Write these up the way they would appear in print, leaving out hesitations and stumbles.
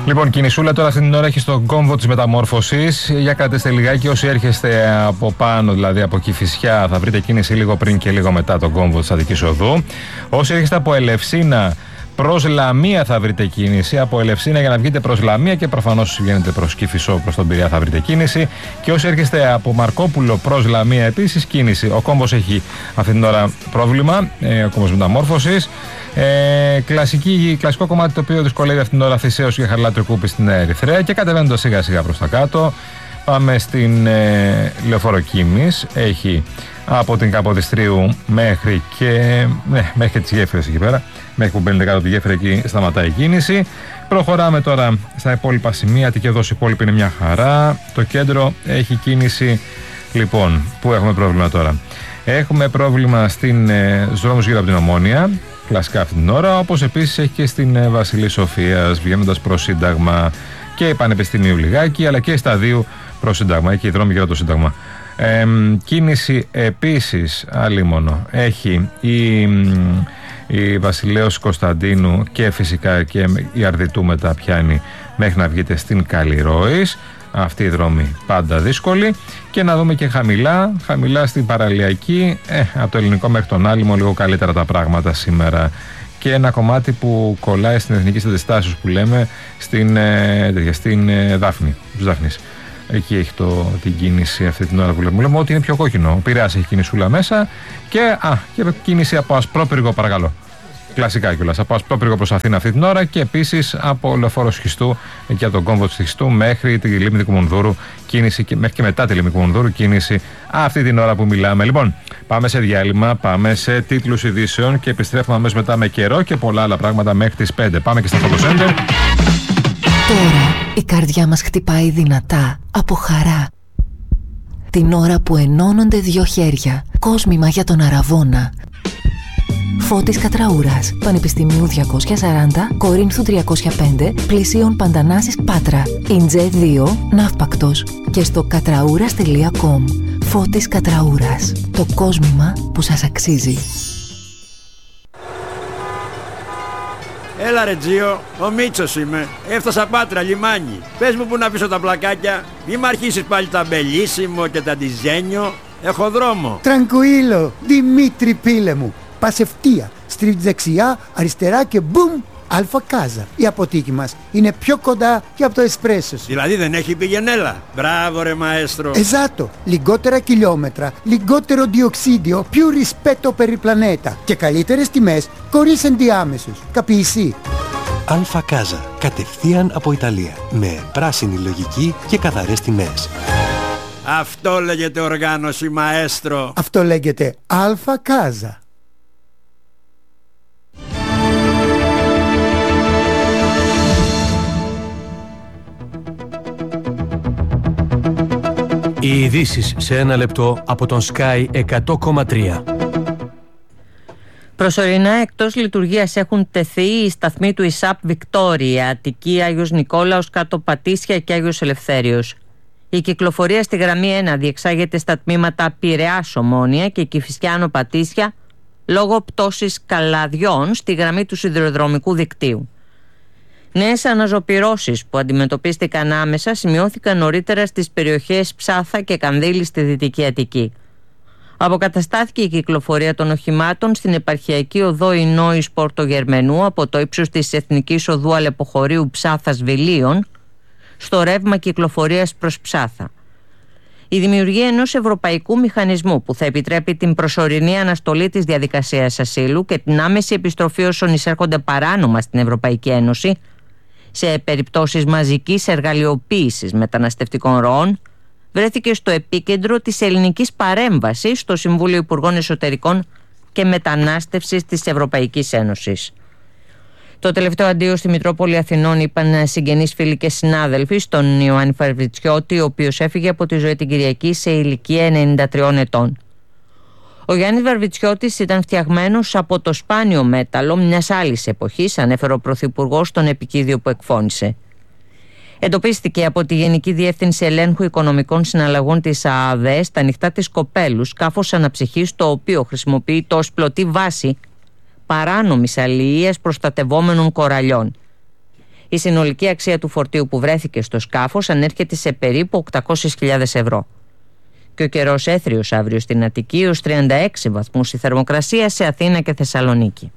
Λοιπόν, κινησούλα τώρα αυτή την ώρα έχει στον κόμβο της Μεταμόρφωσης. Για κρατήστε λιγάκι, όσοι έρχεστε από πάνω, δηλαδή από Κηφισιά, θα βρείτε κίνηση λίγο πριν και λίγο μετά τον κόμβο της Αττικής Οδού. Όσοι έρχεστε από Ελευσίνα προς Λαμία θα βρείτε κίνηση. Από Ελευσίνα για να βγείτε προς Λαμία και προφανώς βγαίνετε προς Κηφισό, προς τον Πειραιά θα βρείτε κίνηση. Και όσοι έρχεστε από Μαρκόπουλο προς Λαμία επίσης κίνηση. Ο κόμβος έχει αυτή την ώρα πρόβλημα, ο κόμβος Μεταμόρφωσης. Κλασικό κομμάτι το οποίο δυσκολεύει αυτήν την ώρα Θησέως και Χαρλάτριο Κούπη στην Ερυθρέα και κατεβαίνοντας σιγά σιγά προς τα κάτω. Πάμε στην Λεωφόρο Κίμης. Έχει από την Καποδιστρίου μέχρι και τις γέφυρες εκεί πέρα. Μέχρι που μπαίνετε κάτω τη γέφυρα, εκεί σταματάει η κίνηση. Προχωράμε τώρα στα υπόλοιπα σημεία. Αττική Οδός υπόλοιπη είναι μια χαρά. Το κέντρο έχει κίνηση. Λοιπόν, πού έχουμε πρόβλημα τώρα? Έχουμε πρόβλημα στους δρόμους γύρω από την Ομόνια. Κλασικά αυτή την ώρα, όπως επίσης έχει και στην Βασιλής Σοφίας, βγαίνοντας προς Σύνταγμα και Πανεπιστημίου λιγάκι, αλλά και Σταδίου προς Σύνταγμα, εκεί οι δρόμοι γύρω από το Σύνταγμα. Κίνηση επίσης αλίμονο έχει η Βασιλέως Κωνσταντίνου και φυσικά και η Αρδιτού μετά πιάνει μέχρι να βγείτε στην Καλλιρόης. Αυτή η δρόμη πάντα δύσκολη. Και να δούμε και χαμηλά στην Παραλιακή, από το Ελληνικό μέχρι τον Άλυμο λίγο καλύτερα τα σήμερα. Και ένα κομμάτι που κολλάει στην Εθνική Αντιστάσεως που λέμε στην Δάφνη, τους Δάφνης. Εκεί έχει την κίνηση αυτή την ώρα που λέμε ότι είναι πιο κόκκινο. Ο Πειραιάς έχει κινησούλα μέσα και κίνηση από Ασπρόπυργο, παρακαλώ. Κλασικά κιόλας. Από Ασπρόπυργο προς Αθήνα αυτή την ώρα και επίσης από Λεωφόρο Σχιστού και από τον κόμβο του Σχιστού μέχρι τη Λίμνη Κουμουνδούρου κίνηση και μέχρι και μετά τη Λίμνη Κουμουνδούρου κίνηση αυτή την ώρα που μιλάμε. Λοιπόν, πάμε σε διάλειμμα, πάμε σε τίτλους ειδήσεων και επιστρέφουμε αμέσως μετά με καιρό και πολλά άλλα πράγματα μέχρι τις 5. Πάμε και στα φωτοσέντερ. Τώρα η καρδιά μας χτυπάει δυνατά από χαρά. Την ώρα που ενώνονται δύο χέρια, κόσμημα για τον Αραβώνα. Φώτης Κατραούρας, Πανεπιστημίου 240, Κορίνθου 305, Πλησίων Παντανάσης Πάτρα, Ιντζέ 2, Ναύπακτος και στο κατραούρας.com. Φώτης Κατραούρας, το κόσμημα που σας αξίζει. Έλα ρε Τζίο, ο Μίτσος είμαι. Έφτασα Πάτρα, λιμάνι. Πες μου που να πίσω τα πλακάκια. Μη μ' αρχίσεις πάλι τα μπελίσιμο και τα ντιζένιο. Έχω δρόμο. Τρανκουίλο, Δημήτρη πίλε μου. Πας ευθεία, στρίβεις δεξιά, αριστερά και μπουμ, Αλφα Κάζα. Η αποθήκη μας είναι πιο κοντά και από το εσπρέσο σου. Δηλαδή δεν έχει πηγενέλα. Μπράβο ρε μαέστρο. Εζάτο, λιγότερα χιλιόμετρα, λιγότερο διοξίδιο, più rispetto per il pianeta και καλύτερες τιμές χωρίς ενδιάμεσους. Καπιεισί. Αλφα Κάζα, κατευθείαν από Ιταλία, με πράσινη λογική και καθαρές τιμές. Αυτό λέγεται οργάνωση μαέστρο. Αυτό λέγεται Αλφα Κάζα. Οι ειδήσεις σε ένα λεπτό από τον Sky 100,3. Προσωρινά εκτός λειτουργίας έχουν τεθεί οι σταθμοί του ΙΣΑΠ Βικτόρια, Αττική, Άγιος Νικόλαος, Κάτω Πατήσια και Άγιος Ελευθέριος. Η κυκλοφορία στη γραμμή 1 διεξάγεται στα τμήματα Πειραιάς Ομόνια και Κηφισιά Άνω Πατήσια λόγω πτώσης καλαδιών στη γραμμή του σιδηροδρομικού δικτύου. Νέες αναζωπυρώσεις που αντιμετωπίστηκαν άμεσα σημειώθηκαν νωρίτερα στις περιοχές Ψάθα και Κανδύλη στη Δυτική Αττική. Αποκαταστάθηκε η κυκλοφορία των οχημάτων στην επαρχιακή οδό Ινόης Πορτογερμενού από το ύψος της Εθνικής Οδού Αλεποχωρίου Ψάθας Βιλίων στο ρεύμα κυκλοφορίας προς Ψάθα. Η δημιουργία ενός ευρωπαϊκού μηχανισμού που θα επιτρέπει την προσωρινή αναστολή της διαδικασίας ασύλου και την άμεση επιστροφή όσων εισέρχονται παράνομα στην Ευρωπαϊκή Ένωση σε περιπτώσεις μαζικής εργαλειοποίησης μεταναστευτικών ροών βρέθηκε στο επίκεντρο της ελληνικής παρέμβασης στο Συμβούλιο Υπουργών Εσωτερικών και Μετανάστευσης της Ευρωπαϊκής Ένωσης. Το τελευταίο αντίο στη Μητρόπολη Αθηνών είπαν συγγενείς, φίλοι και συνάδελφοι στον Ιωάννη Βαρβιτσιώτη, ο οποίος έφυγε από τη ζωή την Κυριακή σε ηλικία 93 ετών. Ο Γιάννης Βαρβιτσιώτης ήταν φτιαγμένος από το σπάνιο μέταλλο μιας άλλης εποχής, ανέφερε ο Πρωθυπουργός στον επικείδιο που εκφώνησε. Εντοπίστηκε από τη Γενική Διεύθυνση Ελέγχου Οικονομικών Συναλλαγών της ΑΑΔΕ στα νυχτά της Κοπέλου σκάφος αναψυχής, το οποίο χρησιμοποιείται ως πλωτή βάση παράνομης αλληλείας προστατευόμενων κοραλιών. Η συνολική αξία του φορτίου που βρέθηκε στο σκάφος ανέρχεται σε περίπου 800.000 ευρώ. Και ο καιρός έθριος αύριο στην Αττική ως 36 βαθμούς η θερμοκρασία σε Αθήνα και Θεσσαλονίκη.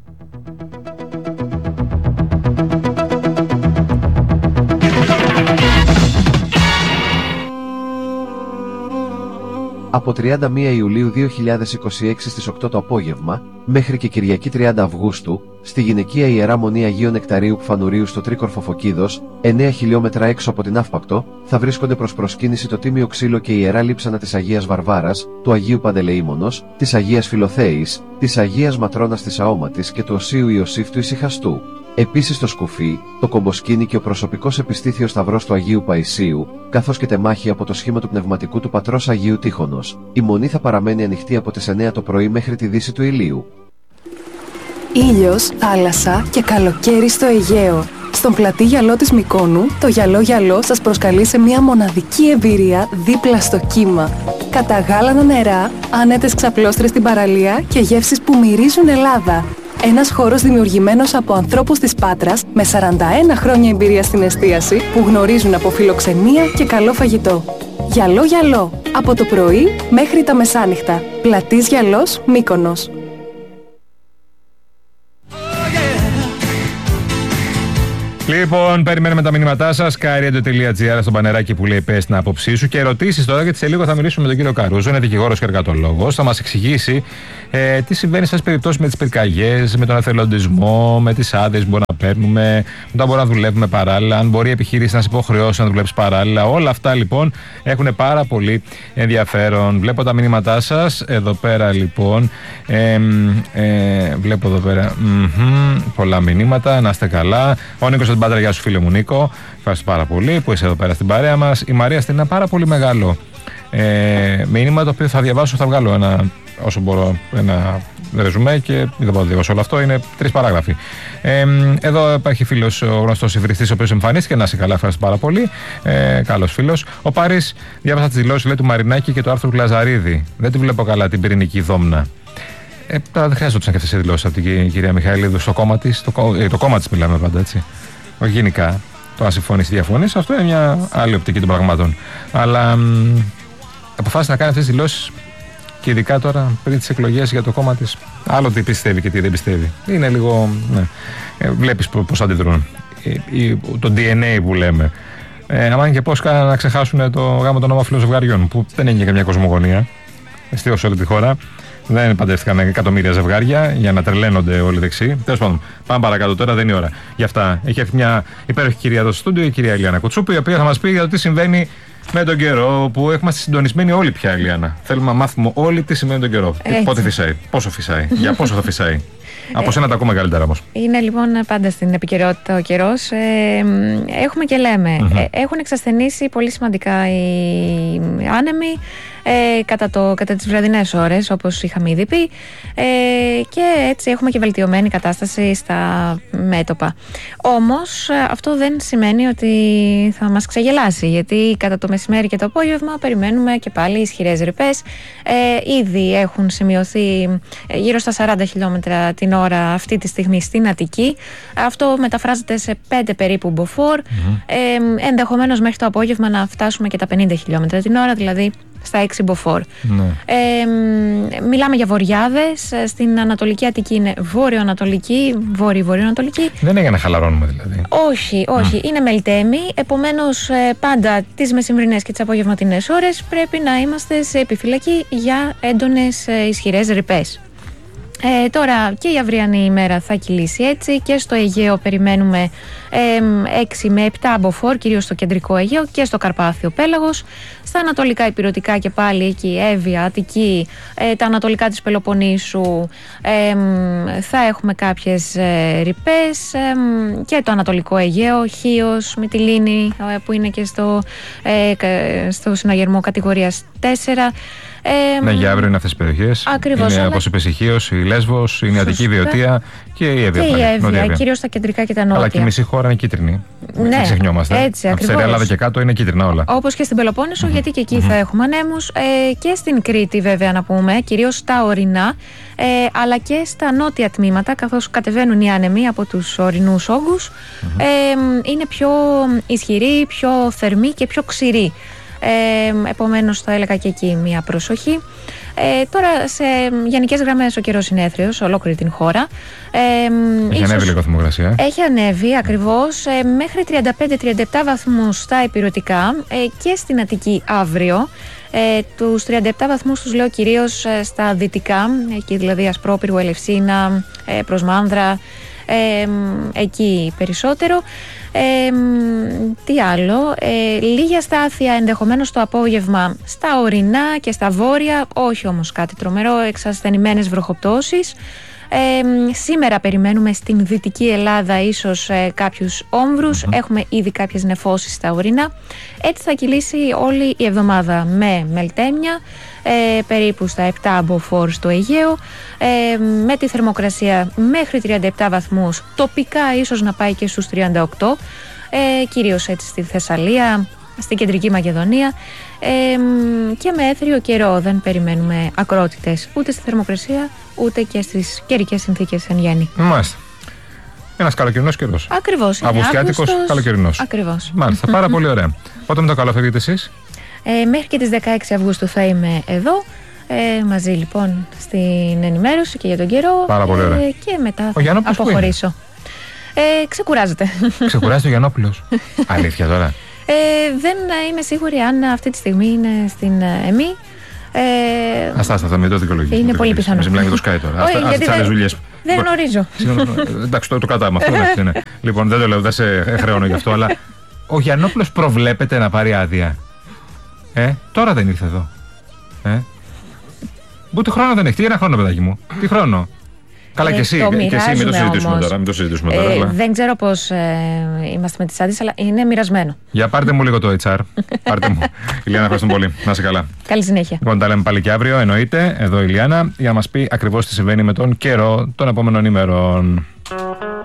Από 31 Ιουλίου 2026 στις 8 το απόγευμα, μέχρι και Κυριακή 30 Αυγούστου, στη γυναικεία Ιερά Μονή Αγίου Νεκταρίου Πφανουρίου στο Τρίκορφο Φωκίδος, 9 χιλιόμετρα έξω από την Αύπακτο, θα βρίσκονται προς προσκύνηση το Τίμιο Ξύλο και η Ιερά Λείψανα της Αγίας Βαρβάρας, του Αγίου Παντελεήμονος, της Αγίας Φιλοθέης, της Αγίας Ματρώνας της Αόματης και του Οσίου Ιωσήφ του Ησυχαστού. Επίσης το σκουφί, το κομποσκίνι και ο προσωπικός επιστήθιος σταυρός του Αγίου Παϊσίου, καθώς και τεμάχη από το σχήμα του πνευματικού του πατρός Αγίου Τείχωνος. Η μονή θα παραμένει ανοιχτή από τις 9 το πρωί μέχρι τη δύση του ηλίου. Ήλιος, θάλασσα και καλοκαίρι στο Αιγαίο. Στον πλατή γυαλό της Μυκόνου, το γυαλό σας προσκαλεί σε μια μοναδική εμπειρία δίπλα στο κύμα. Καταγάλανα νερά, άνετες ξαπλώστρες στην παραλία και γεύσεις που μυρίζουν Ελλάδα. Ένας χώρος δημιουργημένος από ανθρώπους της Πάτρας με 41 χρόνια εμπειρία στην εστίαση που γνωρίζουν από φιλοξενία και καλό φαγητό. Γυαλό, από το πρωί μέχρι τα μεσάνυχτα. Πλατής Γυαλός, Μύκονος. Λοιπόν, περιμένουμε τα μηνύματά σας. Skyradio.gr στο πανεράκι που λέει πες την άποψή σου και ερωτήσεις τώρα, γιατί σε λίγο θα μιλήσουμε με τον κύριο Καρούζο. Είναι δικηγόρος και εργατολόγος. Θα μας εξηγήσει τι συμβαίνει σε περιπτώσεις με τις πυρκαγιές, με τον εθελοντισμό, με τις άδειες που μπορούμε να παίρνουμε, όταν μπορούμε να δουλεύουμε παράλληλα, αν μπορεί η επιχείρηση να σε υποχρεώσει να δουλέψει παράλληλα. Όλα αυτά λοιπόν έχουν πάρα πολύ ενδιαφέρον. Βλέπω τα μηνύματά σας εδώ πέρα λοιπόν. Βλέπω εδώ πέρα πολλά μηνύματα. Να είστε καλά. Ο Νίκος από την Πάτρα, γεια σου φίλε μου Νίκο. Ευχαριστώ πάρα πολύ που είσαι εδώ πέρα στην παρέα μας. Η Μαρία στέλνει ένα πάρα πολύ μεγάλο μήνυμα, το οποίο θα διαβάσω, θα βγάλω όσο μπορώ ένα ρεζουμέ και δεν μπορώ να διαβάσω όλο αυτό. Είναι 3 παράγραφοι. Εδώ υπάρχει φίλος, ο γνωστός υβριστής, ο οποίος εμφανίστηκε. Να είσαι καλά, ευχαριστώ πάρα πολύ. Καλός φίλος. Ο Πάρης, διάβασα τις δηλώσεις λέει, του Μαρινάκη και το άρθρο του Λαζαρίδη. Δεν τη βλέπω καλά την πυρηνική δόμνα. Τώρα δεν χρειάζονταν και αυτές οι δηλώσεις από την κυρία Μιχαηλίδου στο κόμμα της. Το κόμμα της μιλάμε πάντα έτσι. Όχι γενικά. Το αν συμφωνήσει ή διαφωνήσει, αυτό είναι μια άλλη οπτική των πραγμάτων. Αλλά αποφάσισε να κάνει αυτές τις δηλώσεις και ειδικά τώρα πριν τις εκλογές για το κόμμα της. Άλλο τι πιστεύει και τι δεν πιστεύει. Είναι λίγο. Ναι. Βλέπεις πώς αντιδρούν. Το DNA που λέμε. Αν και πώς να ξεχάσουν το γάμο των ομόφυλων ζευγαριών, που δεν έγινε καμιά κοσμογονία. Εστίως σε όλη τη χώρα. Δεν παντρεύτηκαν εκατομμύρια ζευγάρια για να τρελαίνονται όλοι δεξιοί. Τέλος πάντων, πάμε παρακάτω τώρα, δεν είναι η ώρα. Γι' αυτά έχει έρθει μια υπέροχη κυρία εδώ στο στούντιο, η κυρία Ηλιάνα Κουτσούπου, η οποία θα μας πει για το τι συμβαίνει με τον καιρό που έχουμε συντονισμένοι όλοι πια, Ηλιάνα. Θέλουμε να μάθουμε όλοι τι σημαίνει τον καιρό. Πότε φυσάει, πόσο φυσάει, για πόσο θα φυσάει. Από σένα τα ακούμε καλύτερα όμως. Είναι λοιπόν πάντα στην επικαιρότητα ο καιρός. Έχουμε και λέμε. Έχουν εξασθενήσει πολύ σημαντικά οι άνεμοι κατά τις βραδινές ώρες, όπως είχαμε ήδη πει, και έτσι έχουμε και βελτιωμένη κατάσταση στα μέτωπα. Όμως αυτό δεν σημαίνει ότι θα μας ξεγελάσει, γιατί κατά το μεσημέρι και το απόγευμα περιμένουμε και πάλι ισχυρές ρηπές. Ήδη έχουν σημειωθεί γύρω στα 40 χιλιόμετρα την ώρα αυτή τη στιγμή στην Αττική. Αυτό μεταφράζεται σε 5 περίπου μποφόρ. Ενδεχομένως μέχρι το απόγευμα να φτάσουμε και τα 50 χιλιόμετρα την ώρα, δηλαδή στα 6 μποφόρ. Μιλάμε για βοριάδες. Στην Ανατολική Αττική είναι βόρειο-ανατολική, βόρειο-βορειοανατολική. Δεν είναι για να χαλαρώνουμε δηλαδή. Όχι. Είναι μελτέμι. Επομένως, πάντα τις μεσημβρινές και τις απογευματινές ώρες πρέπει να είμαστε σε επιφυλακή για έντονες ισχυρές ρηπές. Τώρα και η αυριανή ημέρα θα κυλήσει έτσι και στο Αιγαίο περιμένουμε 6 με 7 μποφόρ, κυρίως στο κεντρικό Αιγαίο και στο Καρπάθιο Πέλαγος. Στα ανατολικά ηπειρωτικά και πάλι εκεί Εύβοια, Αττική, τα ανατολικά της Πελοποννήσου θα έχουμε κάποιες ρηπές, και το ανατολικό Αιγαίο, Χίος, Μυτιλήνη που είναι και στο συναγερμό κατηγορίας 4. Ναι, για αύριο είναι αυτές οι περιοχές. Ακριβώς. Είναι, όπως είπες, η Χίος, η Λέσβος, η Αττική Βιωτία και η Εύβοια. Και η Εύβοια, κυρίως τα κεντρικά και τα νότια. Αλλά και η μισή χώρα είναι κίτρινη. Ναι, δεν ξεχνιόμαστε. Έτσι, ακριβώς. Από Ελλάδα και κάτω είναι κίτρινα όλα. Όπως και στην Πελοπόννησο, γιατί και εκεί θα έχουμε ανέμους. Και στην Κρήτη, βέβαια, να πούμε, κυρίως στα ορεινά, αλλά και στα νότια τμήματα, καθώς κατεβαίνουν οι άνεμοι από τους ορεινούς όγκους. Είναι πιο ισχυροί, πιο θερμοί και πιο ξηροί. Επομένως θα έλεγα και εκεί μια προσοχή. Τώρα σε γενικές γραμμές ο καιρός είναι έθριος σε ολόκληρη την χώρα. Έχει ανέβει λίγο θερμοκρασία. Έχει ανέβει ακριβώς μέχρι 35-37 βαθμούς στα ηπειρωτικά και στην Αττική αύριο. Τους 37 βαθμούς τους λέω κυρίως στα δυτικά, εκεί δηλαδή Ασπρόπυργο, Ελευσίνα, προς Μάνδρα, εκεί περισσότερο. Τι άλλο, λίγη αστάθεια ενδεχομένως το απόγευμα στα ορεινά και στα βόρεια, όχι όμως κάτι τρομερό, εξασθενημένες βροχοπτώσεις. Σήμερα περιμένουμε στην Δυτική Ελλάδα ίσως κάποιους όμβρους, έχουμε ήδη κάποιες νεφώσεις στα ορεινά. Έτσι θα κυλήσει όλη η εβδομάδα με μελτέμια, περίπου στα 7 μποφόρ στο Αιγαίο, με τη θερμοκρασία μέχρι 37 βαθμούς, τοπικά ίσως να πάει και στους 38, κυρίως έτσι στη Θεσσαλία, στην Κεντρική Μακεδονία, και με έθριο καιρό. Δεν περιμένουμε ακρότητες ούτε στη θερμοκρασία ούτε και στις καιρικές συνθήκες εν γέννη. Μάλιστα. Ένας καλοκαιρινός καιρός. Ακριβώς. Αυγουστιάτικος καλοκαιρινός. Ακριβώς. Μάλιστα. Πάρα πολύ ωραία. Πότε με το καλό φεύγετε εσείς? Μέχρι και τις 16 Αυγούστου θα είμαι εδώ. Μαζί λοιπόν στην ενημέρωση και για τον καιρό. Πάρα πολύ ωραία. Και μετά θα αποχωρήσω. Ξεκουράζεται. Ξεκουράζεται ο Γιαννόπουλος. Αλήθεια τώρα? Δεν είμαι σίγουρη αν αυτή τη στιγμή είναι στην ΕΜΗ. Αστάστα, μην το δικαιολογείς. Είναι πολύ πιθανό. Μιλάμε για το Sky τώρα. Ας τις άλλες δουλειές. Δεν γνωρίζω. Εντάξει, το κατάμε αυτό. Λοιπόν, δεν το λέω, δεν σε χρεώνω γι' αυτό, αλλά ο Γιαννόπουλος προβλέπεται να πάρει άδεια. Τώρα δεν ήρθε εδώ. Ούτε χρόνο δεν έχει. Τι ένα χρόνο, παιδάκι μου. Τι χρόνο? Καλά, και εσύ μην το συζητήσουμε τώρα. Δεν ξέρω πώς είμαστε με τις άδειες, αλλά είναι μοιρασμένο. Για πάρτε μου λίγο το HR. Πάρτε μου. Ηλιάνα, ευχαριστούμε πολύ. Να είσαι καλά. Καλή συνέχεια. Λοιπόν, τα λέμε πάλι και αύριο, εννοείται. Εδώ η Ηλιάνα για να μας πει ακριβώς τι συμβαίνει με τον καιρό των επόμενων ημερών.